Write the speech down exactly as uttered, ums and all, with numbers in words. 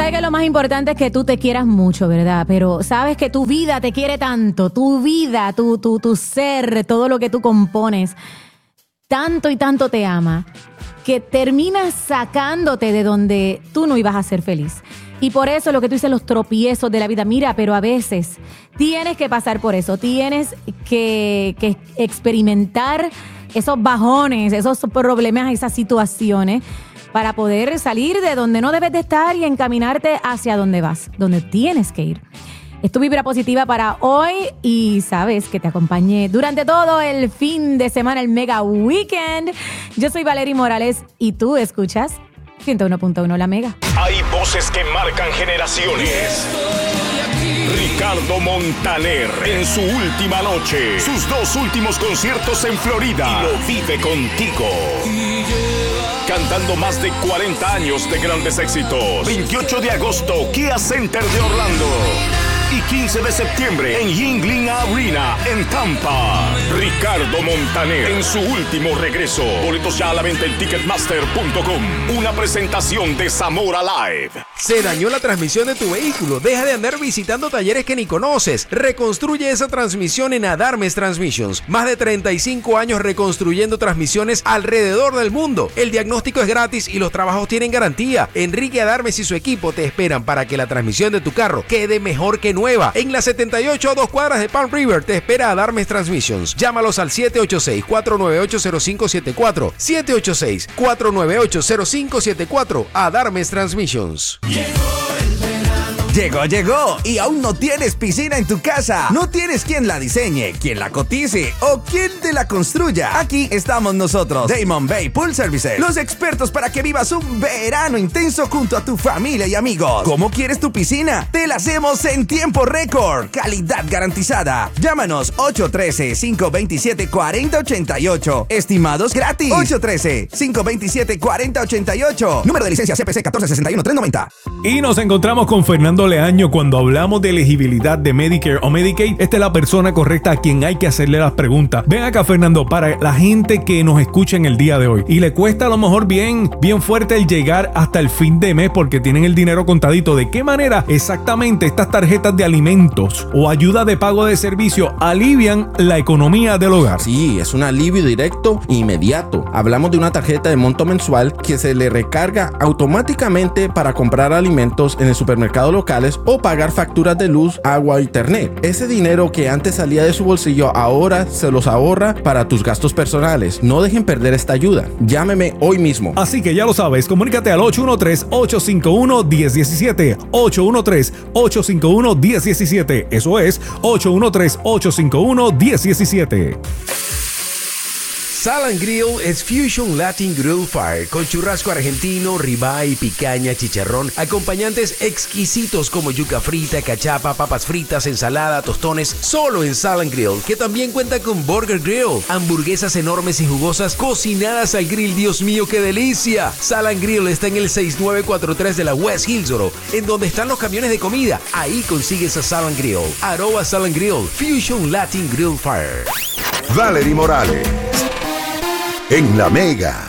sabes que lo más importante es que tú te quieras mucho, ¿verdad? Pero sabes que tu vida te quiere tanto, tu vida, tu, tu, tu ser, todo lo que tú compones, tanto y tanto te ama, que terminas sacándote de donde tú no ibas a ser feliz. Y por eso lo que tú dices, los tropiezos de la vida, mira, pero a veces tienes que pasar por eso, tienes que, que experimentar esos bajones, esos problemas, esas situaciones, para poder salir de donde no debes de estar y encaminarte hacia donde vas, donde tienes que ir. Es tu vibra positiva para hoy y sabes que te acompañé durante todo el fin de semana, el Mega Weekend. Yo soy Valerie Morales y tú escuchas ciento uno punto uno La Mega. Hay voces que marcan generaciones. Ricardo Montaner en su última noche, sus dos últimos conciertos en Florida, y lo vive contigo. Cantando más de cuarenta años de grandes éxitos. veintiocho de agosto, Kia Center de Orlando. Y quince de septiembre en Yuengling Arena en Tampa. Ricardo Montaner en su último regreso. Boletos ya a la venta en ticketmaster punto com. Una presentación de Zamora Live. Se dañó la transmisión de tu vehículo. Deja de andar visitando talleres que ni conoces. Reconstruye esa transmisión en Adarmes Transmissions. Más de treinta y cinco años reconstruyendo transmisiones alrededor del mundo. El diagnóstico es gratis y los trabajos tienen garantía. Enrique Adarmes y su equipo te esperan para que la transmisión de tu carro quede mejor que nueva. En la setenta y ocho a dos cuadras de Palm River te espera Adarmes Transmissions. Llámalos al siete ocho seis, cuatro nueve ocho, cero cinco siete cuatro. siete ocho seis, cuatro nueve ocho, cero cinco siete cuatro. Adarmes Transmissions. Llegó, llegó y aún no tienes piscina en tu casa. No tienes quien la diseñe, quien la cotice o quien te la construya. Aquí estamos nosotros, Damon Bay Pool Services, los expertos para que vivas un verano intenso junto a tu familia y amigos. ¿Cómo quieres tu piscina? Te la hacemos en tiempo récord. Calidad garantizada. Llámanos ocho uno tres, cinco dos siete, cuatro cero ocho ocho. Estimados gratis. ocho uno tres, cinco dos siete, cuatro cero ocho ocho. Número de licencia C P C uno cuatro seis uno, tres nueve cero. Y nos encontramos con Fernando Leaño. Cuando hablamos de elegibilidad de Medicare o Medicaid, esta es la persona correcta a quien hay que hacerle las preguntas. Ven acá, Fernando, para la gente que nos escucha en el día de hoy y le cuesta a lo mejor bien, bien fuerte el llegar hasta el fin de mes porque tienen el dinero contadito. ¿De qué manera exactamente estas tarjetas de alimentos o ayuda de pago de servicio alivian la economía del hogar? Sí, es un alivio directo e inmediato. Hablamos de una tarjeta de monto mensual que se le recarga automáticamente para comprar alimentos en el supermercado locales o pagar facturas de luz, agua o internet. Ese dinero que antes salía de su bolsillo ahora se los ahorra para tus gastos personales. No dejen perder esta ayuda. Llámeme hoy mismo. Así que ya lo sabes, comunícate al ocho uno tres, ocho cinco uno, uno cero uno siete. ocho uno tres, ocho cinco uno, uno cero uno siete. Eso es ocho uno tres, ocho cinco uno, uno cero uno siete. Sal and Grill es Fusion Latin Grill Fire con churrasco argentino, ribeye, picaña, chicharrón, acompañantes exquisitos como yuca frita, cachapa, papas fritas, ensalada, tostones, solo en Sal and Grill, que también cuenta con Burger Grill, hamburguesas enormes y jugosas cocinadas al grill. Dios mío, qué delicia. Sal and Grill está en el seis nueve cuatro tres de la West Hillsboro, en donde están los camiones de comida. Ahí consigues a Sal and Grill. Arroba Sal and Grill, Fusion Latin Grill Fire. Valerie Morales en La Mega.